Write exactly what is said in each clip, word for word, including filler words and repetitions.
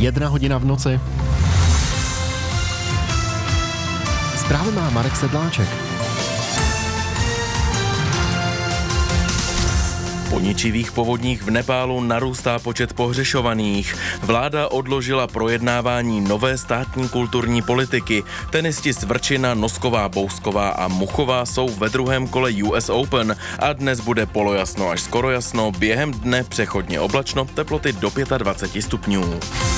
Jedna hodina v noci. Zprávy má Marek Sedláček. Po ničivých povodních v Nepálu narůstá počet pohřešovaných. Vláda odložila projednávání nové státní kulturní politiky. Tenisti Svrčina, Nosková, Bousková a Muchová jsou ve druhém kole U S Open a dnes bude polojasno až skoro jasno, během dne přechodně oblačno, teploty do dvacet pět stupňů.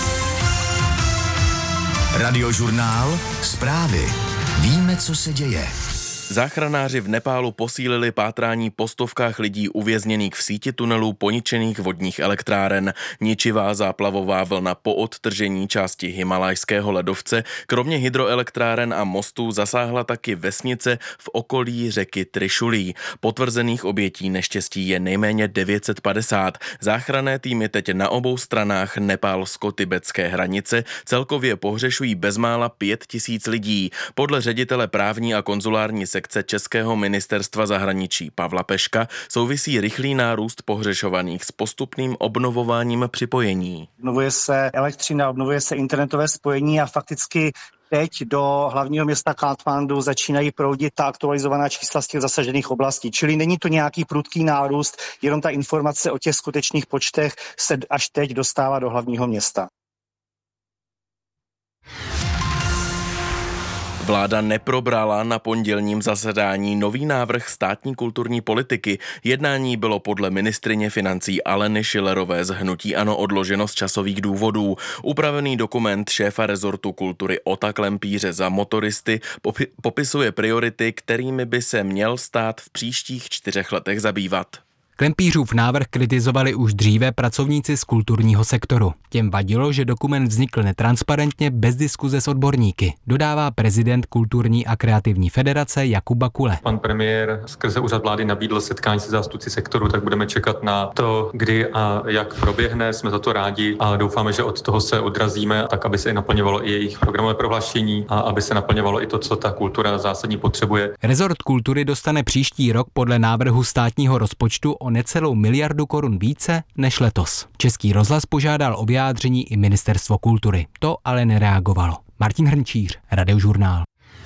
Radiožurnál, zprávy. Víme, co se děje. Záchranáři v Nepálu posílili pátrání po stovkách lidí uvězněných v síti tunelů poničených vodních elektráren. Ničivá záplavová vlna po odtržení části himalajského ledovce kromě hydroelektráren a mostů zasáhla taky vesnice v okolí řeky Trišulí. Potvrzených obětí neštěstí je nejméně devět set padesát. Záchranné týmy teď na obou stranách nepálsko-tibetské hranice celkově pohřešují bezmála pět tisíc lidí. Podle ředitele právní a konzulární sekce Českého ministerstva zahraničí Pavla Peška souvisí rychlý nárůst pohřešovaných s postupným obnovováním připojení. Obnovuje se elektřina, obnovuje se internetové spojení a fakticky teď do hlavního města Katmandu začínají proudit ta aktualizovaná čísla z těch zasažených oblastí. Čili není to nějaký prudký nárůst, jenom ta informace o těch skutečných počtech se až teď dostává do hlavního města. Vláda neprobrala na pondělním zasedání nový návrh státní kulturní politiky. Jednání bylo podle ministryně financí Aleny Schillerové z hnutí ANO odloženo z časových důvodů. Upravený dokument šéfa rezortu kultury Ota Klempíře za motoristy popi- popisuje priority, kterými by se měl stát v příštích čtyřech letech zabývat. Klempířův návrh kritizovali už dříve pracovníci z kulturního sektoru. Těm vadilo, že dokument vznikl netransparentně bez diskuze s odborníky, dodává prezident Kulturní a kreativní federace Jakub Bakule. Pan premiér skrze úřad vlády nabídl setkání se zástupci sektoru, tak budeme čekat na to, kdy a jak proběhne. Jsme za to rádi a doufáme, že od toho se odrazíme, tak aby se naplňovalo i jejich programové prohlášení a aby se naplňovalo i to, co ta kultura zásadně potřebuje. Rezort kultury dostane příští rok podle návrhu státního rozpočtu o necelou miliardu korun více než letos. Český rozhlas požádal o vyjádření i Ministerstvo kultury. To ale nereagovalo. Martin Hrnčíř, Radiožurnál.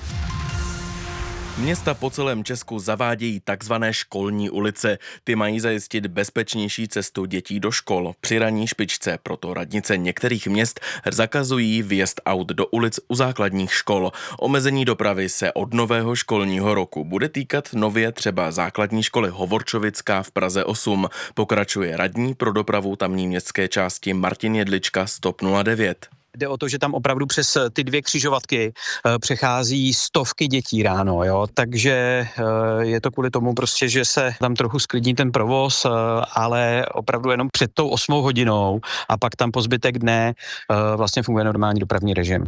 Města po celém Česku zavádějí takzvané školní ulice. Ty mají zajistit bezpečnější cestu dětí do škol. Při ranní špičce proto radnice některých měst zakazují vjezd aut do ulic u základních škol. Omezení dopravy se od nového školního roku bude týkat nově třeba základní školy Hovorčovická v Praze osm. Pokračuje radní pro dopravu tamní městské části Martin Jedlička z TOP nula devět. Jde o to, že tam opravdu přes ty dvě křižovatky přechází stovky dětí ráno, jo? Takže je to kvůli tomu prostě, že se tam trochu sklidní ten provoz, ale opravdu jenom před tou osmou hodinou a pak tam po zbytek dne vlastně funguje normální dopravní režim.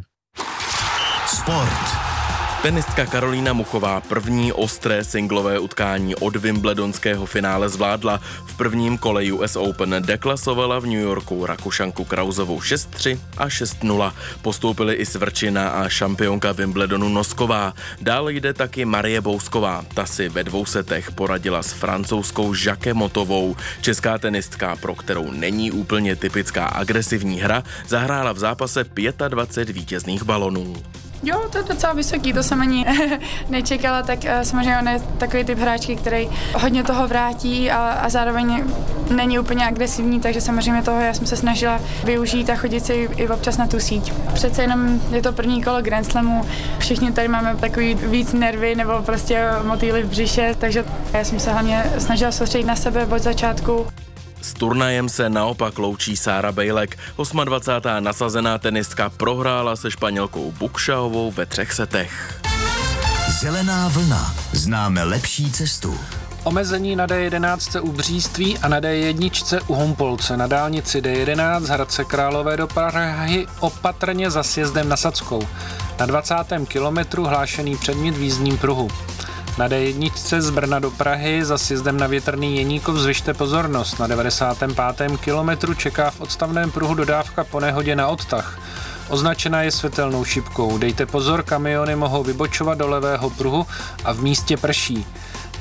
Sport. Tenistka Karolína Muchová první ostré singlové utkání od wimbledonského finále zvládla. V prvním kole U S Open deklasovala v New Yorku Rakušanku Krauzovou šest tři a šest nula. Postoupily i Svrčina a šampionka Wimbledonu Nosková. Dále jde taky Marie Bousková. Ta si ve dvou setech poradila s francouzskou Jacques Motovou. Česká tenistka, pro kterou není úplně typická agresivní hra, zahrála v zápase dvacet pět vítězných balonů. Jo, to je docela vysoký, to jsem ani nečekala, tak samozřejmě on je takový typ hráčky, který hodně toho vrátí a, a zároveň není úplně agresivní, takže samozřejmě toho já jsem se snažila využít a chodit si i občas na tu síť. Přece jenom je to první kolo Grand Slamu, všichni tady máme takový víc nervy nebo prostě motýly v břiše, takže já jsem se hlavně snažila soustředit na sebe od začátku. S turnajem se naopak loučí Sára Bejlek. dvacátá osmá nasazená tenistka prohrála se Španělkou Bukšaovou ve třech setech. Zelená vlna. Známe lepší cestu. Omezení na D jedenáct u Bříství a na D jedna u Humpolce. Na dálnici D jedenáct z Hradce Králové do Prahy opatrně za sjezdem na Sackou. Na dvacátém kilometru hlášený předmět v jízdním pruhu. Na D jedna z Brna do Prahy za sjezdem na Větrný Jeníkov zvyšte pozornost. Na devadesátém pátém kilometru čeká v odstavném pruhu dodávka po nehodě na odtah. Označena je světelnou šipkou. Dejte pozor, kamiony mohou vybočovat do levého pruhu a v místě prší.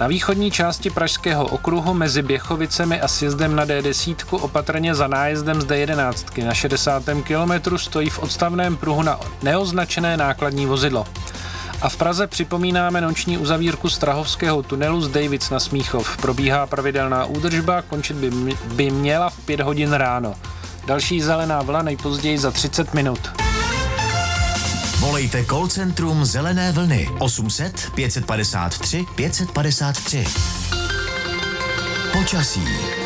Na východní části Pražského okruhu mezi Běchovicemi a sjezdem na D deset opatrně za nájezdem z D jedenáct. Na šedesátém kilometru stojí v odstavném pruhu na neoznačené nákladní vozidlo. A v Praze připomínáme noční uzavírku Strahovského tunelu z Dejvic na Smíchov. Probíhá pravidelná údržba, končit by, by měla v pět hodin ráno. Další zelená vlna nejpozději za třicet minut. Volejte call centrum Zelené vlny osm set pět padesát tři pět padesát tři. Počasí.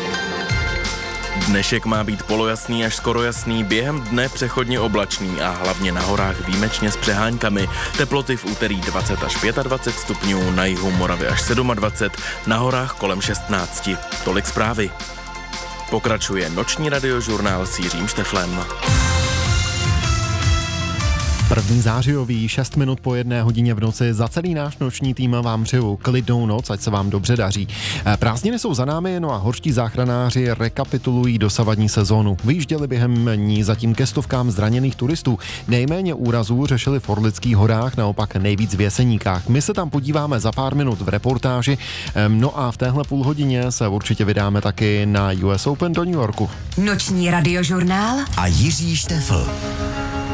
Dnešek má být polojasný až skoro jasný, během dne přechodně oblačný a hlavně na horách výjimečně s přeháňkami. Teploty v úterý dvacet až dvacet pět stupňů, na jihu Moravy až dvacet sedm, na horách kolem šestnáct. Tolik zprávy. Pokračuje noční radiožurnál s Jiřím Šteflem. První zářijový, šest minut po jedné hodině v noci. Za celý náš noční tým vám přeju klidnou noc, ať se vám dobře daří. Prázdniny jsou za námi, no a horští záchranáři rekapitulují dosavadní sezónu. Vyjížděli během ní zatím ke stovkám zraněných turistů. Nejméně úrazů řešili v Orlických horách, naopak nejvíc v Jeseníkách. My se tam podíváme za pár minut v reportáži. No a v téhle půlhodině se určitě vydáme taky na U S Open do New Yorku. Noční radiožurnál a Jiří Štefl.